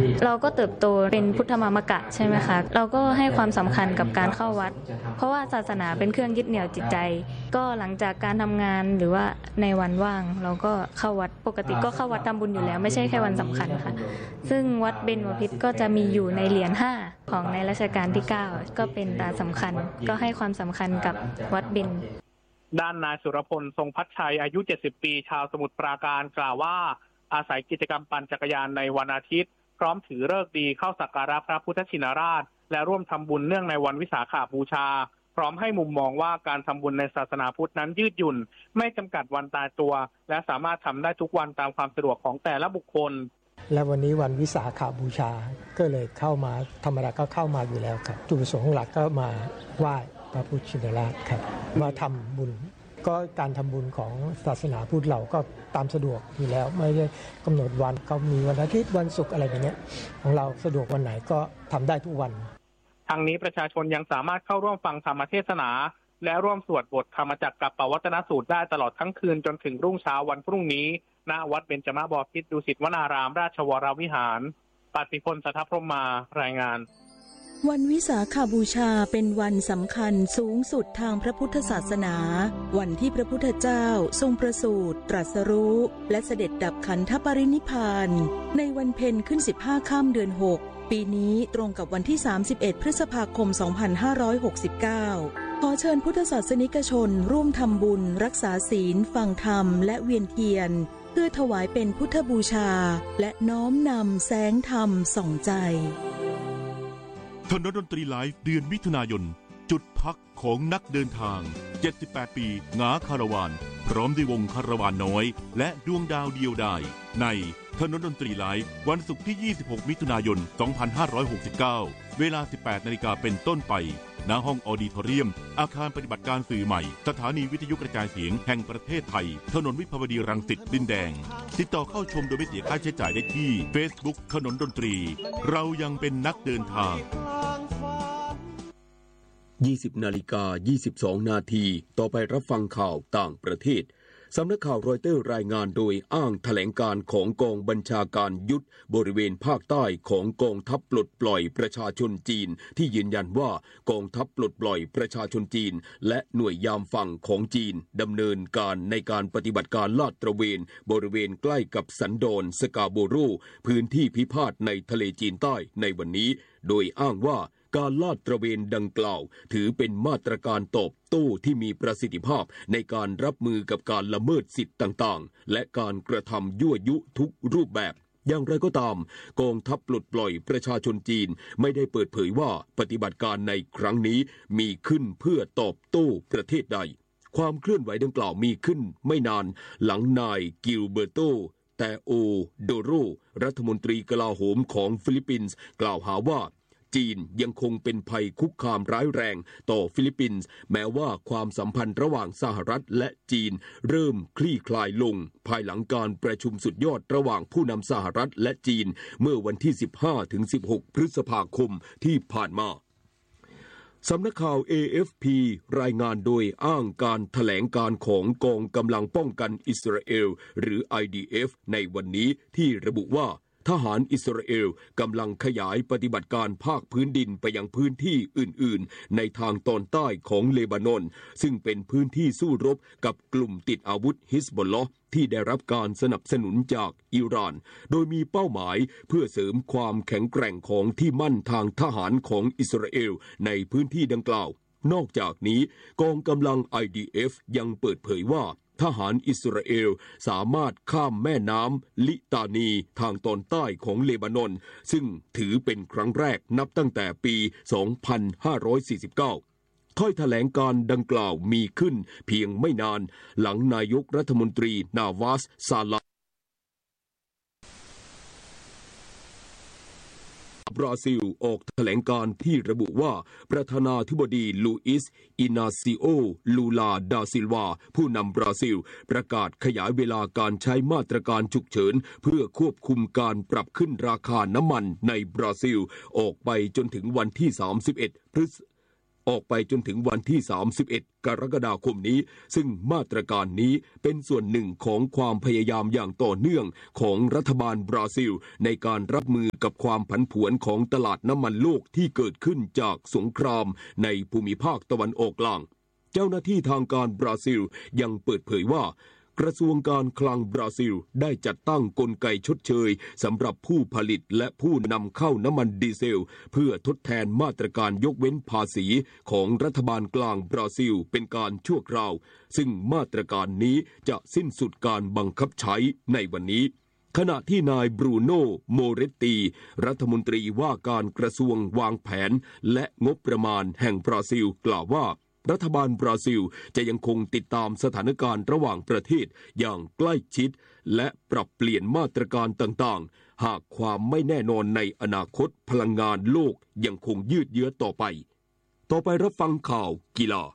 เราก็เติบโตเป็นพุทธมามกะใช่ไหมคะเราก็ให้ความสำคัญกับการเข้าวัดเพราะว่าศาสนาเป็นเครื่องยึดเหนี่ยวจิตใจก็หลังจากการทำงานหรือว่าในวันว่างเราก็เข้าวัดปกติก็เข้าวัดทำบุญอยู่แล้วไม่ใช่แค่วันสำคัญค่ะซึ่งวัดเบญจพิตรก็จะมีอยู่ในเหรียญ5ของในรัชกาลที่9ก็เป็นตาสำคัญก็ให้ความสำคัญกับวัดเบญด้านนายสุรพลทรงพัชชัยอายุ70 ปีชาวสมุทรปราการกล่าวว่าอาศัยกิจกรรมปั่นจักรยานในวันอาทิตย์พร้อมถือฤกษ์ดีเข้าสักการะพระพุทธชินราชและร่วมทำบุญเนื่องในวันวิสาขบูชาพร้อมให้มุมมองว่าการทำบุญในศาสนาพุทธนั้นยืดหยุ่นไม่จำกัดวันตายตัวและสามารถทำได้ทุกวันตามความสะดวกของแต่ละบุคคลและวันนี้วันวิสาขบูชาก็เลยเข้ามาธรรมดาก็เข้ามาอยู่แล้วครับจุดประสงค์หลักก็มาไหว้พระพุทธชินราชครับมาทำบุญก็การทำบุญของศาสนาพุทธเราก็ตามสะดวกอยู่แล้วไม่ได้กำหนดวันเขามีวันอาทิตย์วันศุกร์อะไรแบบนี้ของเราสะดวกวันไหนก็ทำได้ทุกวันทางนี้ประชาชนยังสามารถเข้าร่วมฟังธรรมเทศนาและร่วมสวดบทธรรมจักรกับปวัตนสูตรได้ตลอดทั้งคืนจนถึงรุ่งเช้าวันพรุ่งนี้ณวัดเบญจมาบพิตรดุสิตวนารามราชวรวิหารปฏิพลสัทธพรหมารายงานวันวิสาขบูชาเป็นวันสำคัญสูงสุดทางพระพุทธศาสนาวันที่พระพุทธเจ้าทรงประสูติตรัสรู้และเสด็จดับขันธปรินิพพานในวันเพ็ญขึ้น15ค่ำเดือน6ปีนี้ตรงกับวันที่31พฤษภาคม2569ขอเชิญพุทธศาสนิกชนร่วมทำบุญรักษาศีลฟังธรรมและเวียนเทียนเพื่อถวายเป็นพุทธบูชาและน้อมนำแสงธรรมส่องใจถนนดนตรีไลฟ์เดือนมิถุนายนจุดพักของนักเดินทาง78ปีหงาคาราวานพร้อมด้วยวงคาราวานน้อยและดวงดาวเดียวดายในถนนดนตรีไลฟ์วันศุกร์ที่26มิถุนายน2569เวลา 18 นาฬิกาเป็นต้นไปณห้องออดิทอเรียมอาคารปฏิบัติการสื่อใหม่สถานีวิทยุกระจายเสียงแห่งประเทศไทยถนนวิภาวดีรังสิตดินแดงติดต่อเข้าชมโดยไม่เสียค่าใช้จ่ายได้ที่ Facebook ถนนดนตรีเรายังเป็นนักเดินทาง 20:22 นาทีต่อไปรับฟังข่าวต่างประเทศสำนักข่าวรอยเตอร์รายงานโดยอ้างแถลงการของกองบัญชาการยุทธบริเวณภาคใต้ของกองทัพปลดปล่อยประชาชนจีนที่ยืนยันว่ากองทัพปลดปล่อยประชาชนจีนและหน่วยยามฝั่งของจีนดำเนินการในการปฏิบัติการลาดตระเวนบริเวณใกล้กับสันดอนสกาโบโรพื้นที่พิพาทในทะเลจีนใต้ในวันนี้โดยอ้างว่าการลาดตระเวนดังกล่าวถือเป็นมาตรการตอบโต้ที่มีประสิทธิภาพในการรับมือกับการละเมิดสิทธิต่างๆและการกระทำยั่วยุทุกรูปแบบอย่างไรก็ตามกองทัพปลดปล่อยประชาชนจีนไม่ได้เปิดเผยว่าปฏิบัติการในครั้งนี้มีขึ้นเพื่อตอบโต้ประเทศใดความเคลื่อนไหวดังกล่าวมีขึ้นไม่นานหลังนายกิลเบโตแต่โอโดโรรัฐมนตรีกลาโหมของฟิลิปปินส์กล่าวหาว่าจีนยังคงเป็นภัยคุกคามร้ายแรงต่อฟิลิปปินส์แม้ว่าความสัมพันธ์ระหว่างสหรัฐและจีนเริ่มคลี่คลายลงภายหลังการประชุมสุดยอดระหว่างผู้นำสหรัฐและจีนเมื่อวันที่ 15-16 พฤษภาคมที่ผ่านมาสำนักข่าว AFP รายงานโดยอ้างการแถลงการของกองกำลังป้องกันอิสราเอลหรือ IDF ในวันนี้ที่ระบุว่าทหารอิสราเอลกำลังขยายปฏิบัติการภาคพื้นดินไปยังพื้นที่อื่นๆในทางตอนใต้ของเลบานอนซึ่งเป็นพื้นที่สู้รบกับกลุ่มติดอาวุธฮิซบอลลอห์ที่ได้รับการสนับสนุนจากอิหร่านโดยมีเป้าหมายเพื่อเสริมความแข็งแกร่งของที่มั่นทางทหารของอิสราเอลในพื้นที่ดังกล่าวนอกจากนี้กองกำลัง IDF ยังเปิดเผยว่าทหารอิสราเอลสามารถข้ามแม่น้ำลิตานีทางตอนใต้ของเลบานอนซึ่งถือเป็นครั้งแรกนับตั้งแต่ปี 2549 ถ้อยแถลงการดังกล่าวมีขึ้นเพียงไม่นานหลังนายกรัฐมนตรีนาวาสซาลาบราซิลออกแถลงการที่ระบุว่าประธานาธิบดีลูอิสอินาซิโอลูลาดาซิลวาผู้นำบราซิลประกาศขยายเวลาการใช้มาตรการฉุกเฉินเพื่อควบคุมการปรับขึ้นราคาน้ำมันในบราซิลออกไปจนถึงวันที่31 ออกไปจนถึงวันที่ 31 กรกฎาคมนี้ซึ่งมาตรการนี้เป็นส่วนหนึ่งของความพยายามอย่างต่อเนื่องของรัฐบาลบราซิลในการรับมือกับความผันผวนของตลาดน้ำมันโลกที่เกิดขึ้นจากสงครามในภูมิภาคตะวันออกกลางเจ้าหน้าที่ทางการบราซิลยังเปิดเผยว่ากระทรวงการคลังบราซิลได้จัดตั้งกลไกชดเชยสำหรับผู้ผลิตและผู้นำเข้าน้ำมันดีเซลเพื่อทดแทนมาตรการยกเว้นภาษีของรัฐบาลกลางบราซิลเป็นการชั่วคราวซึ่งมาตรการนี้จะสิ้นสุดการบังคับใช้ในวันนี้ขณะที่นายบรูโนโมเรตตีรัฐมนตรีว่าการกระทรวงวางแผนและงบประมาณแห่งบราซิลกล่าวว่ารัฐบาลบราซิลจะยังคงติดตามสถานการณ์ระหว่างประเทศอย่างใกล้ชิดและปรับเปลี่ยนมาตรการต่างๆหากความไม่แน่นอนในอนาคตพลังงานโลกยังคงยืดเยื้อต่อไปรับฟังข่าวกีฬา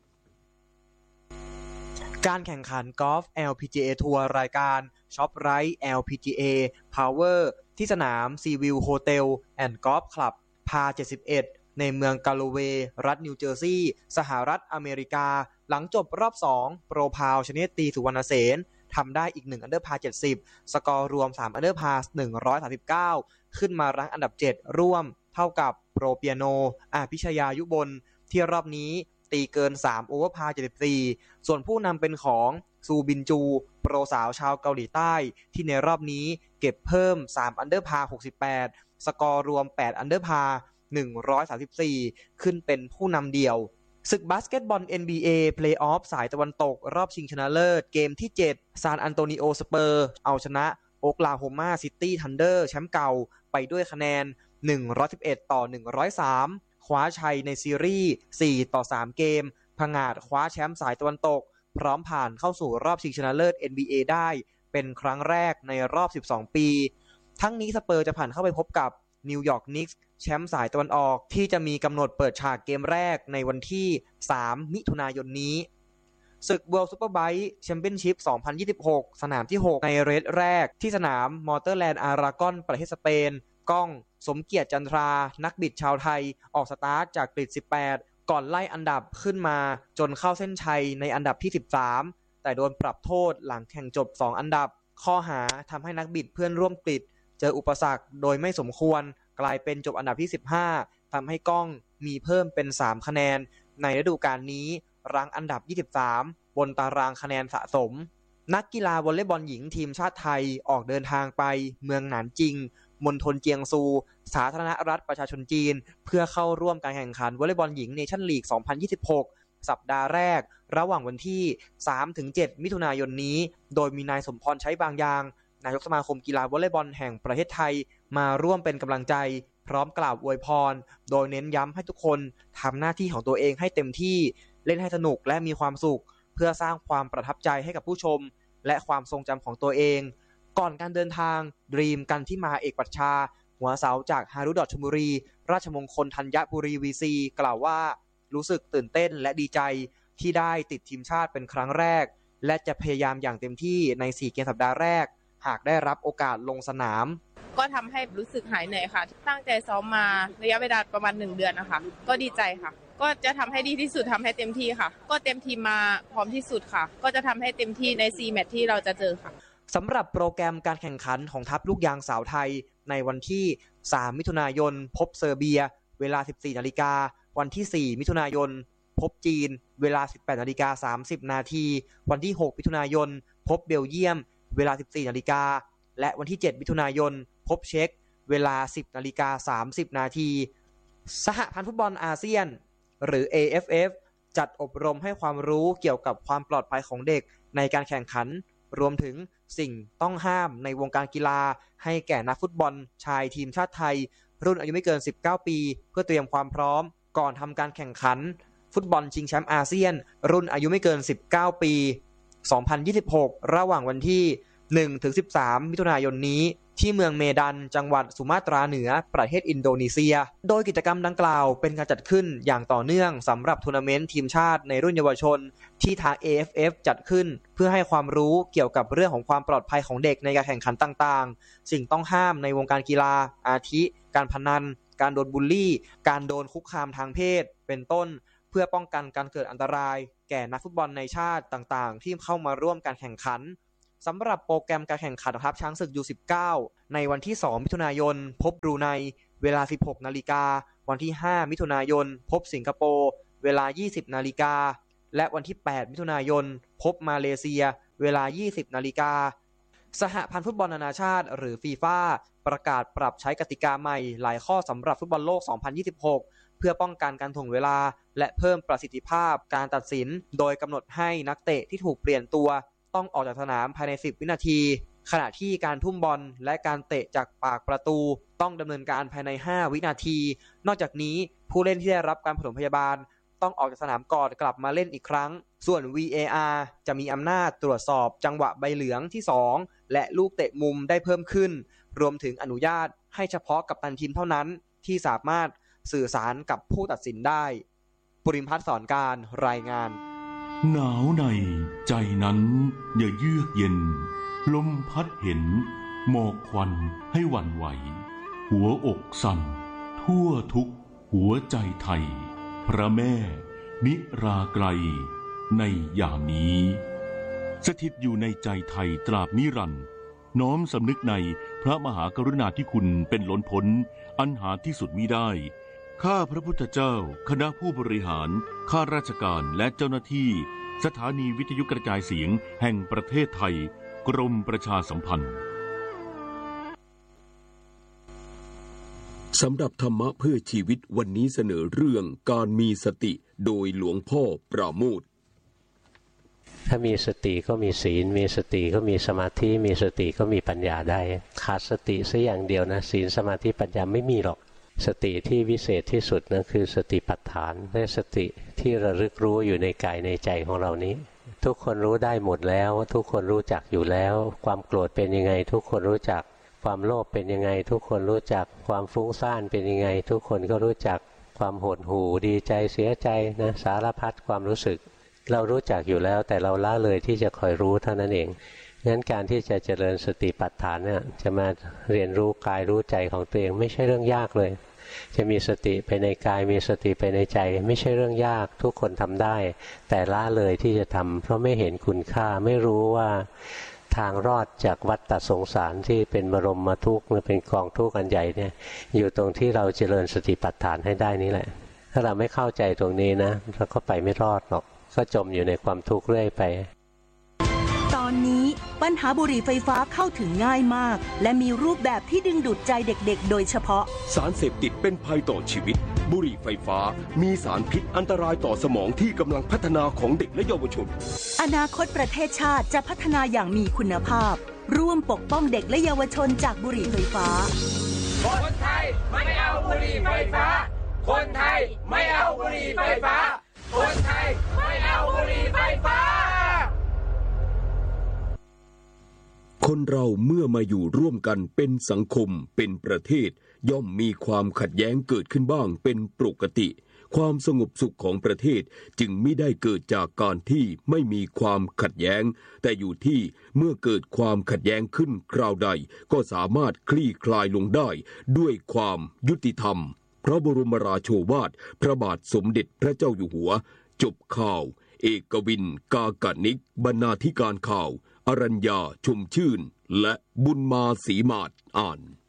การแข่งขันกอล์ฟ LPGA ทัวร์รายการ Shoprite LPGA Power ที่สนาม Seaview Hotel and Golf Club พา 71ในเมืองกาโลเวย์รัฐนิวเจอร์ซีย์สหรัฐอเมริกาหลังจบรอบ2โปรพาวชนิดตีสุวรรณเสนทำได้อีก1อันเดอร์พา70สกอร์รวม3อันเดอร์พา139ขึ้นมารั้งอันดับ7ร่วมเท่ากับโปรเปียโนพิชยายุบลที่รอบนี้ตีเกิน3โอเวอร์พา74ส่วนผู้นำเป็นของซูบินจูโปรสาวชาวเกาหลีใต้ที่ในรอบนี้เก็บเพิ่ม3อันเดอร์พา68สกอร์รวม8อันเดอร์พา134ขึ้นเป็นผู้นำเดี่ยวศึกบาสเกตบอล NBA เพลย์ออฟสายตะวันตกรอบชิงชนะเลิศเกมที่7ซานอันโตนิโอสเปอร์เอาชนะโอคลาโฮมาซิตี้ทันเดอร์แชมป์เก่าไปด้วยคะแนน111-103คว้าชัยในซีรีส์4-3เกมผงาดคว้าแชมป์สายตะวันตกพร้อมผ่านเข้าสู่รอบชิงชนะเลิศ NBA ได้เป็นครั้งแรกในรอบ12ปีทั้งนี้สเปอร์จะผ่านเข้าไปพบกับนิวยอร์กนิกส์แชมป์สายตะวันออกที่จะมีกำหนดเปิดฉากเกมแรกในวันที่3มิถุนายนนี้ศึก World Superbike Championship 2026 สนามที่6ในเรสแรกที่สนามมอเตอร์แลนด์อารากอนประเทศสเปนก้องสมเกียรติจันทรานักบิดชาวไทยออกสตาร์ทจากกริด18ก่อนไล่อันดับขึ้นมาจนเข้าเส้นชัยในอันดับที่13แต่โดนปรับโทษหลังแข่งจบ2อันดับข้อหาทำให้นักบิดเพื่อนร่วมกริดเจออุปสรรคโดยไม่สมควรกลายเป็นจบอันดับที่15ทำให้ก้องมีเพิ่มเป็น3คะแนนในฤดูกาลนี้รั้งอันดับ23บนตารางคะแนนสะสมนักกีฬาวอลเลย์บอลหญิงทีมชาติไทยออกเดินทางไปเมืองหนานจิงมณฑลเจียงซูสาธารณรัฐประชาชนจีนเพื่อเข้าร่วมการแข่งขันวอลเลย์บอลหญิงเนชั่นลีก 2026 สัปดาห์แรกระหว่างวันที่ 3-7 มิถุนายนนี้โดยมีนายสมพรใช้บางยางนายกสมาคมกีฬาวอลเลย์บอลแห่งประเทศไทยมาร่วมเป็นกำลังใจพร้อมกล่าวอวยพรโดยเน้นย้ำให้ทุกคนทำหน้าที่ของตัวเองให้เต็มที่เล่นให้สนุกและมีความสุขเพื่อสร้างความประทับใจให้กับผู้ชมและความทรงจำของตัวเองก่อนการเดินทางดรีมกันที่มาเอกปัชชาหัวเสาจากฮารุดอทชลบุรีราชมงคลธัญบุรี VC กล่าวว่ารู้สึกตื่นเต้นและดีใจที่ได้ติดทีมชาติเป็นครั้งแรกและจะพยายามอย่างเต็มที่ใน4เกมสัปดาห์แรกหากได้รับโอกาสลงสนามก็ทำให้รู้สึกหายเหนื่อยค่ะตั้งใจซ้อมมาระยะเวลาประมาณ1เดือนนะคะก็ดีใจค่ะก็จะทำให้ดีที่สุดทำให้เต็มที่ค่ะก็เต็มทีมมาพร้อมที่สุดค่ะก็จะทำให้เต็มที่ใน4แมตช์ที่เราจะเจอค่ะสำหรับโปรแกรมการแข่งขันของทัพลูกยางสาวไทยในวันที่3มิถุนายนพบเซอร์เบียเวลา 14 นาฬิกาวันที่4มิถุนายนพบจีนเวลา 18:30 นาทีวันที่6มิถุนายนพบเบลเยียมเวลา 14 นาฬิกาและวันที่7มิถุนายนพบเช็กเวลา 10:30 นาทีสหพันธ์ฟุตบอลอาเซียนหรือ AFF จัดอบรมให้ความรู้เกี่ยวกับความปลอดภัยของเด็กในการแข่งขันรวมถึงสิ่งต้องห้ามในวงการกีฬาให้แก่นักฟุตบอลชายทีมชาติไทยรุ่นอายุไม่เกิน19ปีเพื่อเตรียมความพร้อมก่อนทำการแข่งขันฟุตบอลชิงแชมป์อาเซียนรุ่นอายุไม่เกิน19ปี2026ระหว่างวันที่ 1-13 มิถุนายนนี้ที่เมืองเมดันจังหวัดสุมาตราเหนือประเทศอินโดนีเซียโดยกิจกรรมดังกล่าวเป็นการจัดขึ้นอย่างต่อเนื่องสำหรับทัวร์นาเมนต์ทีมชาติในรุ่นเยาวชนที่ทาง AFF จัดขึ้นเพื่อให้ความรู้เกี่ยวกับเรื่องของความปลอดภัยของเด็กในการแข่งขันต่างๆสิ่งต้องห้ามในวงการกีฬาอาทิการพนันการโดนบูลลี่การโดนคุกคามทางเพศเป็นเป็นต้นเพื่อป้องกันการเกิดอันตรายแก่นักฟุตบอลในชาติต่างๆที่เข้ามาร่วมการแข่งขันสำหรับโปรแกรมการแข่งขันครับช้างศึก U19 ในวันที่2มิถุนายนพบบรูไนเวลา 16 นาฬิกาวันที่5มิถุนายนพบสิงคโปร์เวลา 20 นาฬิกาและวันที่8มิถุนายนพบมาเลเซียเวลา 20 นาฬิกาสหพันธ์ฟุตบอลนานาชาติหรือฟีฟ่าประกาศปรับใช้กติกาใหม่หลายข้อสำหรับฟุตบอลโลก 2026 เพื่อป้องกันการถ่วงเวลาและเพิ่มประสิทธิภาพการตัดสินโดยกำหนดให้นักเตะที่ถูกเปลี่ยนตัวต้องออกจากสนามภายใน 10 วินาทีขณะที่การทุ่มบอลและการเตะจากปากประตูต้องดำเนินการภายใน 5 วินาทีนอกจากนี้ผู้เล่นที่ได้รับการปฐมพยาบาลต้องออกจากสนามก่อนกลับมาเล่นอีกครั้งส่วน VAR จะมีอำนาจตรวจสอบจังหวะใบเหลืองที่2และลูกเตะมุมได้เพิ่มขึ้นรวมถึงอนุญาตให้เฉพาะกัปตันทีมเท่านั้นที่สามารถสื่อสารกับผู้ตัดสินได้ปุริมพัฒน์สอนการรายงานหนาวในใจนั้นอย่าเยือกเย็นลมพัดเห็นหมอกควันให้หวั่นไหวหัวอกสั่นทั่วทุกหัวใจไทยพระแม่นิราไกลในยามนี้สถิตอยู่ในใจไทยตราบนิรันดร์น้อมสำนึกในพระมหากรุณาธิคุณเป็นล้นพ้นอันหาที่สุดมิได้ข้าพระพุทธเจ้าคณะผู้บริหารข้าราชการและเจ้าหน้าที่สถานีวิทยุกระจายเสียงแห่งประเทศไทยกรมประชาสัมพันธ์สำหรับธรรมะเพื่อชีวิตวันนี้เสนอเรื่องการมีสติโดยหลวงพ่อปราโมทย์ถ้ามีสติก็มีศีลมีสติก็มีสมาธิมีสติก็มีปัญญาได้ขาดสติสักอย่างเดียวนะศีลสมาธิปัญญาไม่มีหรอกสติที่วิเศษที่สุดนะคือสติปัฏฐานและสติที่ระลึกรู้อยู่ในกายในใจของเรานี้ทุกคนรู้ได้หมดแล้วทุกคนรู้จักอยู่แล้วความโกรธเป็นยังไงทุกคนรู้จักความโลภเป็นยังไงทุกคนรู้จักความฟุ้งซ่านเป็นยังไงทุกคนก็รู้จักความหดหู่ดีใจเสียใจนะสารพัดความรู้สึกเรารู้จักอยู่แล้วแต่เราละเลยที่จะคอยรู้เท่านั้นเองงั้นการที่จะเจริญสติปัฏฐานเนี่ยจะมาเรียนรู้กายรู้ใจของตัวเองไม่ใช่เรื่องยากเลยจะมีสติไปในกายมีสติไปในใจไม่ใช่เรื่องยากทุกคนทำได้แต่ละเลยที่จะทำเพราะไม่เห็นคุณค่าไม่รู้ว่าทางรอดจากวัฏฏสงสารที่เป็นบรมทุกข์เป็นกองทุกข์อันใหญ่เนี่ยอยู่ตรงที่เราเจริญสติปัฏฐานให้ได้นี่แหละถ้าเราไม่เข้าใจตรงนี้นะเราก็ไปไม่รอดหรอกก็จมอยู่ในความทุกข์เรื่อยไปตอนนี้ปัญหาบุหรี่ไฟฟ้าเข้าถึงง่ายมากและมีรูปแบบที่ดึงดูดใจเด็กๆโดยเฉพาะสารเสพติดเป็นภัยต่อชีวิตบุหรี่ไฟฟ้ามีสารพิษอันตรายต่อสมองที่กำลังพัฒนาของเด็กและเยาวชนอนาคตประเทศชาติจะพัฒนาอย่างมีคุณภาพร่วมปกป้องเด็กและเยาวชนจากบุหรี่ไฟฟ้าคนไทยไม่เอาบุหรี่ไฟฟ้าคนไทยไม่เอาบุหรี่ไฟฟ้าคนไทยไม่เอาบุหรี่ไฟฟ้าคนเราเมื่อมาอยู่ร่วมกันเป็นสังคมเป็นประเทศย่อมมีความขัดแย้งเกิดขึ้นบ้างเป็นปกติความสงบสุขของประเทศจึงไม่ได้เกิดจากการที่ไม่มีความขัดแย้งแต่อยู่ที่เมื่อเกิดความขัดแย้งขึ้นคราวใดก็สามารถคลี่คลายลงได้ด้วยความยุติธรรมพระบรมราโชวาทพระบาทสมเด็จพระเจ้าอยู่หัวจบข่าวเอกวินกากนิกบรรณาธิการข่าวอรัญญาชุมชื่นและบุญมาศรีมาศอ่าน